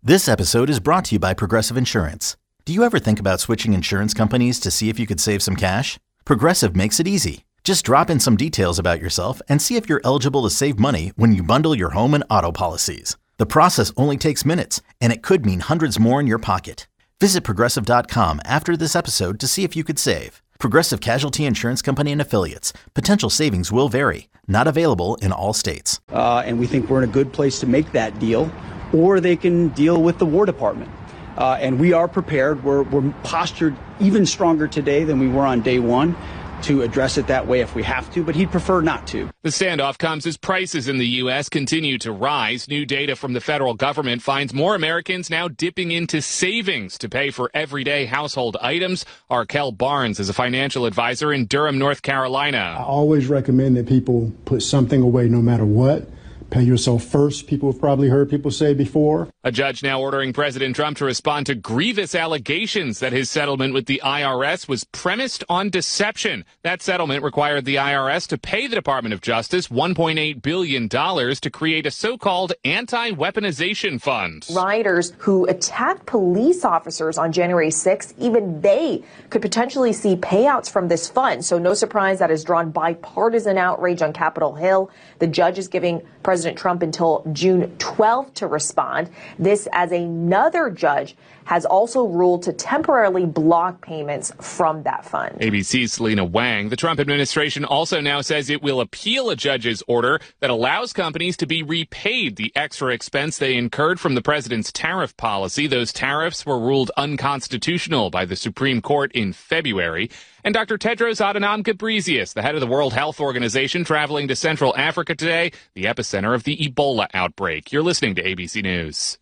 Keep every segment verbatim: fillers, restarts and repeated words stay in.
This episode is brought to you by Progressive Insurance. Do you ever think about switching insurance companies to see if you could save some cash? Progressive makes it easy. Just drop in some details about yourself and see if you're eligible to save money when you bundle your home and auto policies. The process only takes minutes, and it could mean hundreds more in your pocket. Visit Progressive dot com after this episode to see if you could save. Progressive Casualty Insurance Company and Affiliates. Potential savings will vary. Not available in all states. Uh, and we think we're in a good place to make that deal. Or they can deal with the War Department. Uh, and we are prepared. We're, we're postured even stronger today than we were on day one to address it that way if we have to, but he'd prefer not to. The standoff comes as prices in the U S continue to rise. New data from the federal government finds more Americans now dipping into savings to pay for everyday household items. Arkell Barnes is a financial advisor in Durham, North Carolina. I always recommend that people put something away no matter what. Pay yourself first, people have probably heard people say before. A judge now ordering President Trump to respond to grievous allegations that his settlement with the I R S was premised on deception. That settlement required the I R S to pay the Department of Justice one point eight billion dollars to create a so-called anti-weaponization fund. Rioters who attacked police officers on January sixth, even they could potentially see payouts from this fund. So no surprise that has drawn bipartisan outrage on Capitol Hill. The judge is giving President President Trump until June twelfth to respond. This as another judge has also ruled to temporarily block payments from that fund. A B C's Selena Wang. The Trump administration also now says it will appeal a judge's order that allows companies to be repaid the extra expense they incurred from the president's tariff policy. Those tariffs were ruled unconstitutional by the Supreme Court in February. And Doctor Tedros Adhanom Ghebreyesus, the head of the World Health Organization, traveling to Central Africa today, the epicenter of the Ebola outbreak. You're listening to A B C News.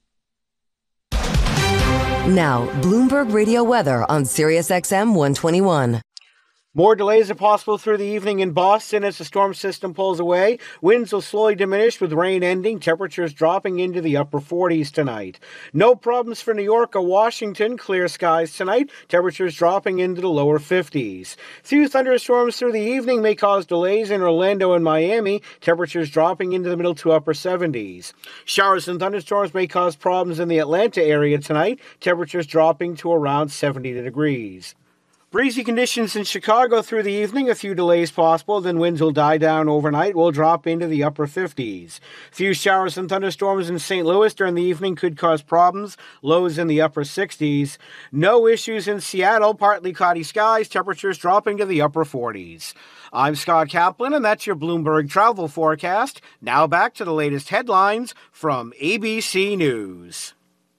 Now, Bloomberg Radio weather on Sirius X M one twenty-one. More delays are possible through the evening in Boston as the storm system pulls away. Winds will slowly diminish with rain ending, temperatures dropping into the upper forties tonight. No problems for New York or Washington. Clear skies tonight, temperatures dropping into the lower fifties. Few thunderstorms through the evening may cause delays in Orlando and Miami, temperatures dropping into the middle to upper seventies. Showers and thunderstorms may cause problems in the Atlanta area tonight, temperatures dropping to around seventy degrees. Breezy conditions in Chicago through the evening, a few delays possible, then winds will die down overnight, will drop into the upper fifties. Few showers and thunderstorms in Saint Louis during the evening could cause problems, lows in the upper sixties. No issues in Seattle, partly cloudy skies, temperatures dropping to the upper forties. I'm Scott Kaplan, and that's your Bloomberg travel forecast. Now back to the latest headlines from A B C News.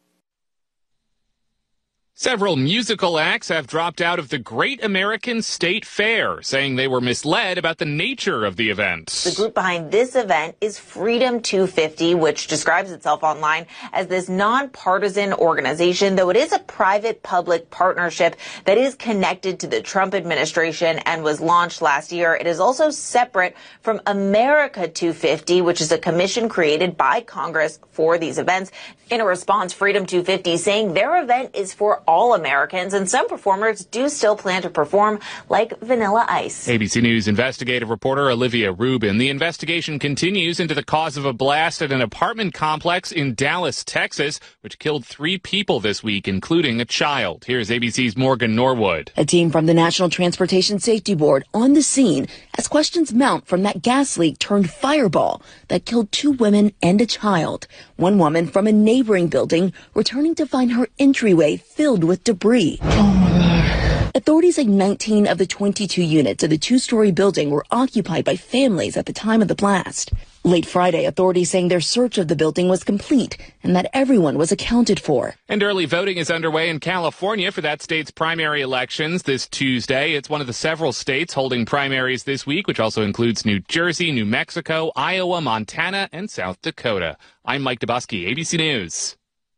Several musical acts have dropped out of the Great American State Fair, saying they were misled about the nature of the event. The group behind this event is Freedom two fifty, which describes itself online as this nonpartisan organization, though it is a private-public partnership that is connected to the Trump administration and was launched last year. It is also separate from America two fifty, which is a commission created by Congress for these events. In a response, Freedom two fifty saying their event is for all Americans, and some performers do still plan to perform, like Vanilla Ice. A B C News investigative reporter Olivia Rubin. The investigation continues into the cause of a blast at an apartment complex in Dallas, Texas, which killed three people this week, including a child. Here's A B C's Morgan Norwood. A team from the National Transportation Safety Board on the scene as questions mount from that gas leak turned fireball that killed two women and a child. One woman from a neighboring building returning to find her entryway filled with debris. Oh my God. Authorities say nineteen of the twenty-two units of the two-story building were occupied by families at the time of the blast. Late Friday, authorities saying their search of the building was complete and that everyone was accounted for. And early voting is underway in California for that state's primary elections this Tuesday. It's one of the several states holding primaries this week, which also includes New Jersey, New Mexico, Iowa, Montana, and South Dakota. I'm Mike Dubusky, A B C News.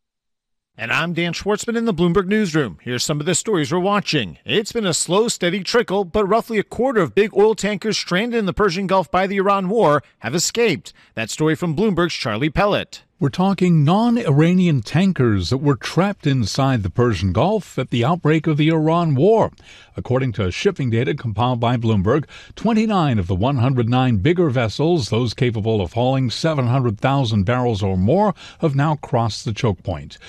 And I'm Dan Schwartzman in the Bloomberg Newsroom. Here's some of the stories we're watching. It's been a slow, steady trickle, but roughly a quarter of big oil tankers stranded in the Persian Gulf by the Iran war have escaped. That story from Bloomberg's Charlie Pellet. We're talking non-Iranian tankers that were trapped inside the Persian Gulf at the outbreak of the Iran war. According to shipping data compiled by Bloomberg, twenty-nine of the one hundred nine bigger vessels, those capable of hauling seven hundred thousand barrels or more, have now crossed the choke point.